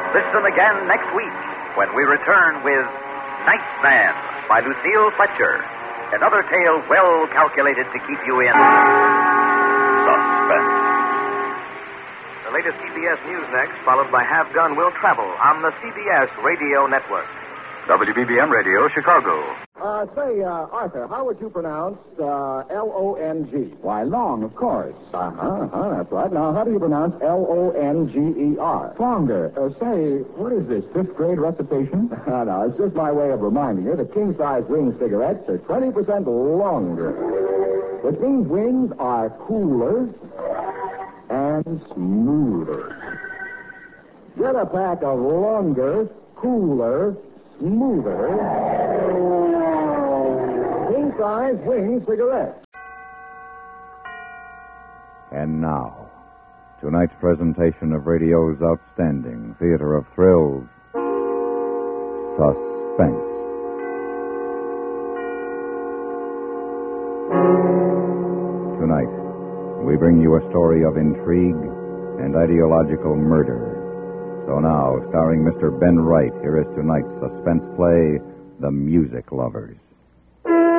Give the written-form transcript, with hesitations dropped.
Listen again next week when we return with Nightman by Lucille Fletcher. Another tale well calculated to keep you in suspense. The latest CBS News next, followed by Have Gun Will Travel on the CBS Radio Network. WBBM Radio, Chicago. Arthur, how would you pronounce L-O-N-G? Why, long, of course. That's right. Now, how do you pronounce L-O-N-G-E-R? Longer. Say, what is this, fifth grade recitation? No, it's just my way of reminding you that king-size wing cigarettes are 20% longer, which means wings are cooler and smoother. Get a pack of longer, cooler, smoother king-size wing cigarettes. And now, tonight's presentation of radio's outstanding theater of thrills, Suspense. Tonight, we bring you a story of intrigue and ideological murder. So now, starring Mr. Ben Wright, here is tonight's suspense play, The Music Lovers.